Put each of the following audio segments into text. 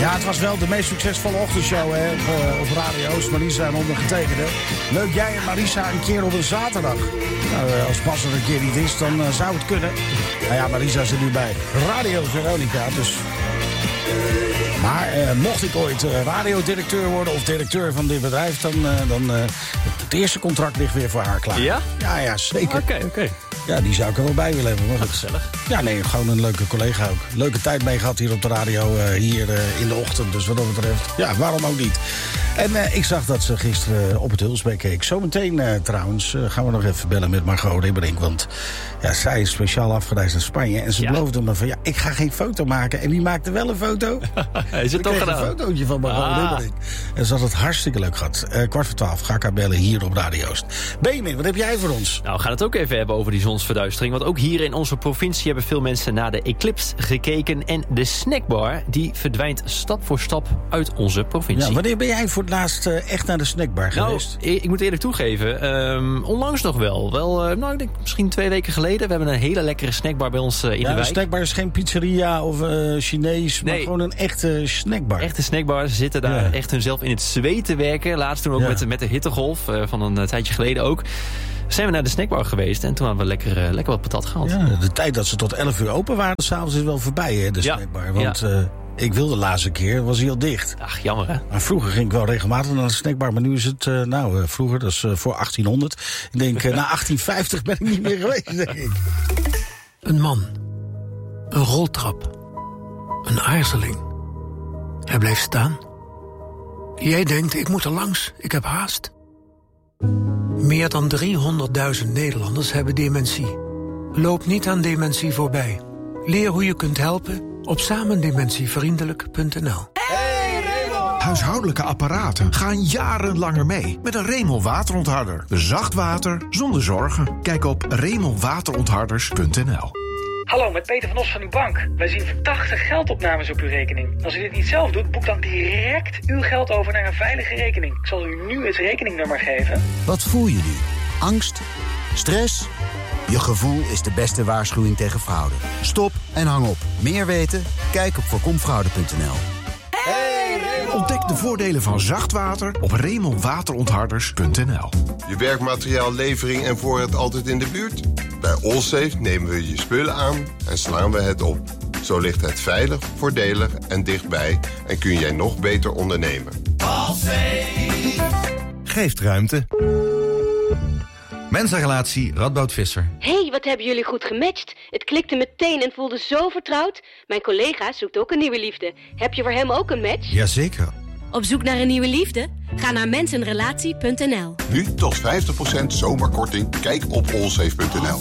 Ja, het was wel de meest succesvolle ochtendshow hè, op radio's. Marisa en ondergetekende. Leuk jij en Marisa een keer op een zaterdag. Nou, als Bas er een keer niet is, dan zou het kunnen. Nou ja, Marisa zit nu bij Radio Veronica, dus... Maar mocht ik ooit radiodirecteur worden of directeur van dit bedrijf... dan het eerste contract ligt weer voor haar klaar. Ja? Ja, zeker. Oké. Ja, die zou ik er wel bij willen hebben. Maar Wat gezellig. Ja, nee, gewoon een leuke collega ook. Leuke tijd mee gehad hier op de radio, hier in de ochtend. Dus wat dat betreft, ja, waarom ook niet. En ik zag dat ze gisteren op het Hulsbeek keek. Zometeen trouwens gaan we nog even bellen met Margot Ribberink. Want ja, zij is speciaal afgereisd naar Spanje. En ze beloofde me van, ja, ik ga geen foto maken. En wie maakte wel een foto? Is het toch gedaan? Een fotootje van Margot Ribberink. En ze had het hartstikke leuk gehad. 11:15 ga ik haar bellen hier op Radio Oost. Benjamin, wat heb jij voor ons? Nou, we gaan het ook even hebben over die zonsverduistering. Want ook hier in onze provincie hebben veel mensen naar de eclipse gekeken. En de snackbar, die verdwijnt stap voor stap uit onze provincie. Ja, wanneer ben jij voor het laatst echt naar de snackbar geweest? Nou, ik moet eerlijk toegeven, onlangs nog wel. Ik denk misschien 2 weken geleden. We hebben een hele lekkere snackbar bij ons in de wijk. Een snackbar is geen pizzeria of Chinees, maar gewoon een echte snackbar. Echte snackbar. Ze zitten daar echt hunzelf in het zweet te werken. Laatst toen ook met de hittegolf van een tijdje geleden ook. Zijn we naar de snackbar geweest en toen hadden we lekker wat patat gehaald. Ja, de tijd dat ze tot 11 uur open waren, s'avonds is wel voorbij, hè, de snackbar. Want ik wilde de laatste keer, was hij al dicht. Ach, jammer hè. Maar vroeger ging ik wel regelmatig naar de snackbar, maar nu is het, vroeger, dat is voor 1800. Ik denk, na 1850 ben ik niet meer geweest, denk ik. Een man. Een roltrap. Een aarzeling. Hij blijft staan. Jij denkt, ik moet er langs, ik heb haast. Meer dan 300.000 Nederlanders hebben dementie. Loop niet aan dementie voorbij. Leer hoe je kunt helpen op samendementievriendelijk.nl. Huishoudelijke apparaten gaan jarenlanger mee met een Remel waterontharder. Zacht water zonder zorgen. Kijk op remelwaterontharders.nl. Hallo, met Peter van Os van uw bank. Wij zien verdachte geldopnames op uw rekening. Als u dit niet zelf doet, boek dan direct uw geld over naar een veilige rekening. Ik zal u nu het rekeningnummer geven. Wat voel je nu? Angst? Stress? Je gevoel is de beste waarschuwing tegen fraude. Stop en hang op. Meer weten? Kijk op voorkomfraude.nl. Ontdek de voordelen van zacht water op remelwaterontharders.nl. Je werkmateriaallevering en voorraad altijd in de buurt? Bij Allsafe nemen we je spullen aan en slaan we het op. Zo ligt het veilig, voordelig en dichtbij en kun jij nog beter ondernemen. Allsafe geeft ruimte. Mensenrelatie Radboud Visser. Hey, wat hebben jullie goed gematcht. Het klikte meteen en voelde zo vertrouwd. Mijn collega zoekt ook een nieuwe liefde. Heb je voor hem ook een match? Jazeker. Op zoek naar een nieuwe liefde? Ga naar mensenrelatie.nl. Nu tot 50% zomerkorting. Kijk op allsafe.nl.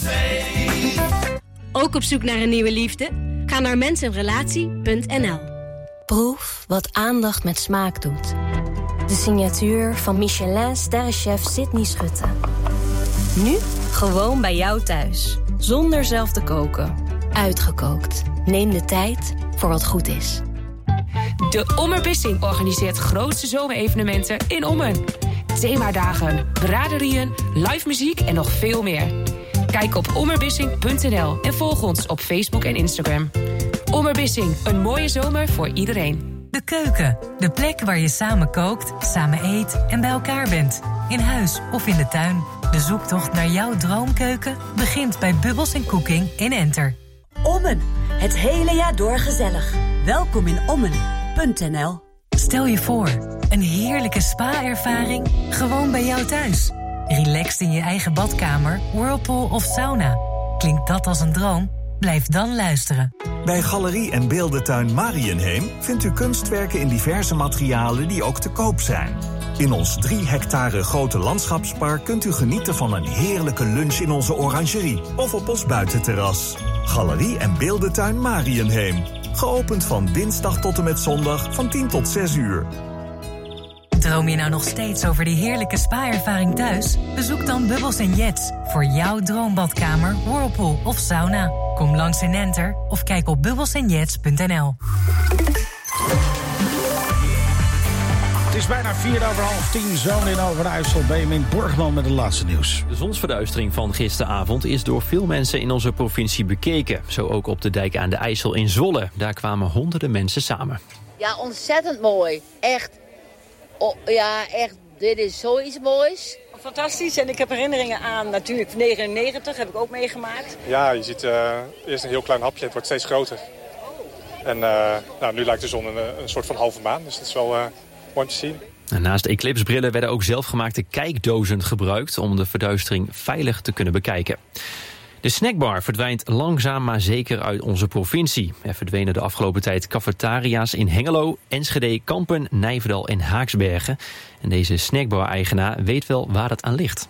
Ook op zoek naar een nieuwe liefde? Ga naar mensenrelatie.nl. Proef wat aandacht met smaak doet. De signatuur van Michelin-sterrenchef Sydney Schutte. Nu gewoon bij jou thuis. Zonder zelf te koken. Uitgekookt. Neem de tijd voor wat goed is. De Ommerbissing organiseert grootste zomerevenementen in Ommen. Themadagen, braderieën, live muziek en nog veel meer. Kijk op ommerbissing.nl en volg ons op Facebook en Instagram. Ommerbissing, een mooie zomer voor iedereen. De keuken, de plek waar je samen kookt, samen eet en bij elkaar bent. In huis of in de tuin. De zoektocht naar jouw droomkeuken begint bij Bubbles & Cooking in Enter. Ommen, het hele jaar door gezellig. Welkom in Ommen.nl. Stel je voor, een heerlijke spa-ervaring gewoon bij jou thuis. Relaxed in je eigen badkamer, whirlpool of sauna. Klinkt dat als een droom? Blijf dan luisteren. Bij Galerie en Beeldentuin Mariënheem vindt u kunstwerken in diverse materialen die ook te koop zijn. In ons 3 hectare grote landschapspark kunt u genieten van een heerlijke lunch in onze orangerie of op ons buitenterras. Galerie en Beeldentuin Mariënheem. Geopend van dinsdag tot en met zondag van 10 tot 6 uur. Droom je nou nog steeds over die heerlijke spa-ervaring thuis? Bezoek dan Bubbles & Jets voor jouw droombadkamer, whirlpool of sauna. Kom langs in Enter of kijk op bubbelsandjets.nl. Het is bijna 10:04, Zoon in Overijssel. Benjamin Borgman met het laatste nieuws. De zonsverduistering van gisteravond is door veel mensen in onze provincie bekeken. Zo ook op de dijk aan de IJssel in Zwolle. Daar kwamen honderden mensen samen. Ja, ontzettend mooi. Echt. Oh, ja, echt. Dit is zoiets moois. Fantastisch. En ik heb herinneringen aan natuurlijk 99 heb ik ook meegemaakt. Ja, je ziet eerst een heel klein hapje. Het wordt steeds groter. En nu lijkt de zon een soort van halve maan. Dus dat is wel mooi om te zien. En naast eclipsebrillen werden ook zelfgemaakte kijkdozen gebruikt om de verduistering veilig te kunnen bekijken. De snackbar verdwijnt langzaam maar zeker uit onze provincie. Er verdwenen de afgelopen tijd cafetaria's in Hengelo, Enschede, Kampen, Nijverdal en Haaksbergen. En deze snackbar-eigenaar weet wel waar het aan ligt.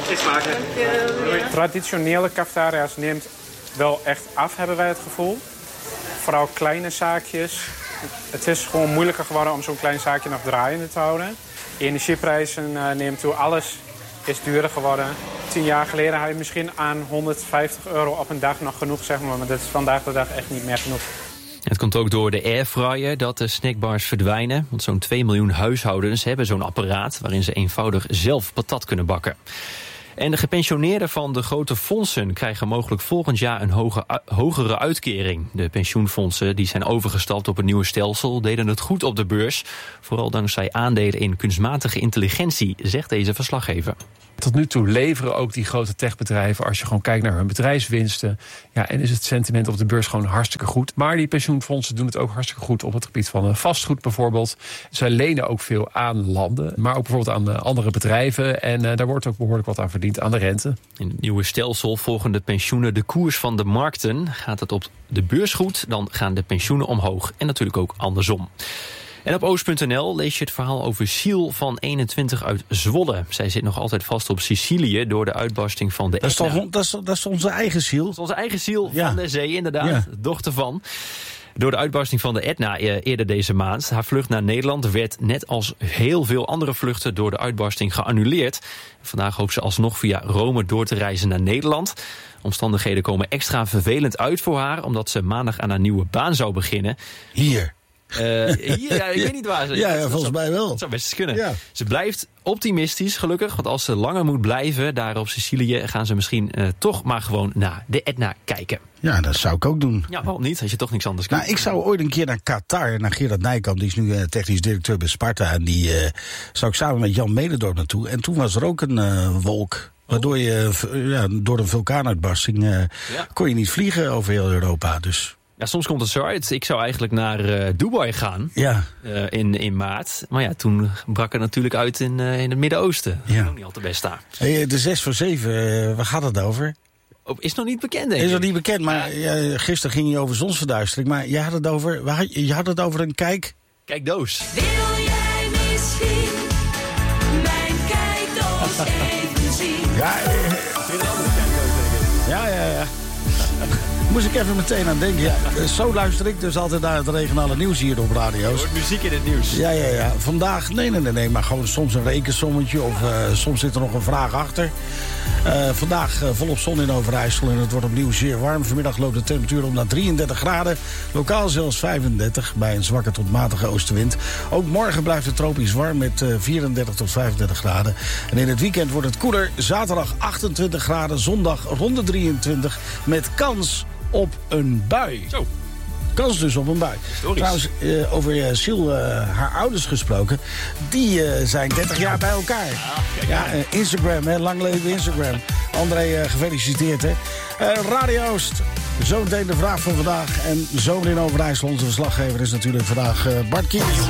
Traditionele cafetaria's neemt wel echt af, hebben wij het gevoel. Vooral kleine zaakjes. Het is gewoon moeilijker geworden om zo'n klein zaakje nog draaiende te houden. De energieprijzen neemt toe, alles is duurder geworden. 10 jaar geleden had je misschien aan €150 op een dag nog genoeg, zeg maar dat is vandaag de dag echt niet meer genoeg. Het komt ook door de airfryer dat de snackbars verdwijnen. Want zo'n 2 miljoen huishoudens hebben zo'n apparaat waarin ze eenvoudig zelf patat kunnen bakken. En de gepensioneerden van de grote fondsen krijgen mogelijk volgend jaar een hogere uitkering. De pensioenfondsen die zijn overgestapt op een nieuwe stelsel deden het goed op de beurs. Vooral dankzij aandelen in kunstmatige intelligentie, zegt deze verslaggever. Tot nu toe leveren ook die grote techbedrijven, als je gewoon kijkt naar hun bedrijfswinsten, ja, en is het sentiment op de beurs gewoon hartstikke goed. Maar die pensioenfondsen doen het ook hartstikke goed op het gebied van vastgoed bijvoorbeeld. Zij lenen ook veel aan landen, maar ook bijvoorbeeld aan andere bedrijven. En daar wordt ook behoorlijk wat aan verdiend aan de rente. In het nieuwe stelsel volgen de pensioenen de koers van de markten. Gaat het op de beurs goed, dan gaan de pensioenen omhoog. En natuurlijk ook andersom. En op oost.nl lees je het verhaal over Siel van 21 uit Zwolle. Zij zit nog altijd vast op Sicilië door de uitbarsting van de Etna. Dat is onze eigen Siel. Dat is onze eigen Siel van de zee, inderdaad. Ja. Dochter van. Door de uitbarsting van de Etna eerder deze maand. Haar vlucht naar Nederland werd net als heel veel andere vluchten door de uitbarsting geannuleerd. Vandaag hoopt ze alsnog via Rome door te reizen naar Nederland. Omstandigheden komen extra vervelend uit voor haar, omdat ze maandag aan haar nieuwe baan zou beginnen. Hier, ik weet niet waar ze... Ja, volgens mij wel. Dat zou best eens kunnen. Ja. Ze blijft optimistisch, gelukkig. Want als ze langer moet blijven daar op Sicilië, gaan ze misschien toch maar gewoon naar de Etna kijken. Ja, dat zou ik ook doen. Ja, waarom niet? Als je toch niks anders kan. Nou, ik zou ooit een keer naar Qatar, naar Gerard Nijkamp. Die is nu technisch directeur bij Sparta. En die zou ik samen met Jan Mededorp naartoe. En toen was er ook een wolk. Waardoor je door een vulkaanuitbarsting kon je niet vliegen over heel Europa. Dus... Ja, soms komt het zo uit. Ik zou eigenlijk naar Dubai gaan in maart. Maar ja, toen brak het natuurlijk uit in het Midden-Oosten. Dat is ook niet al te best daar. Hey, de 6 voor 7, waar gaat het over? Is nog niet bekend, denk ik. Is nog niet bekend, maar gisteren ging je over zonsverduistering. Maar je had het over een kijkdoos. Wil jij misschien mijn kijkdoos even zien? Ja. Moest ik even meteen aan denken. Ja, zo luister ik dus altijd naar het regionale nieuws hier op radio's. Er wordt muziek in het nieuws. Ja. Vandaag, nee. Maar gewoon soms een rekensommetje of soms zit er nog een vraag achter. Vandaag volop zon in Overijssel en het wordt opnieuw zeer warm. Vanmiddag loopt de temperatuur op naar 33 graden. Lokaal zelfs 35 bij een zwakke tot matige oostenwind. Ook morgen blijft het tropisch warm met 34 tot 35 graden. En in het weekend wordt het koeler. Zaterdag 28 graden, zondag rond de 23 met kans op een bui. Zo. Kans dus op een bui. Trouwens, over Siel, haar ouders gesproken. Die zijn 30 jaar bij elkaar. Instagram, lang leven Instagram. André, gefeliciteerd, hè. Radio Oost. Zometeen de vraag van vandaag. En zometeen in Overijssel, onze verslaggever is natuurlijk vandaag Bart Kiers.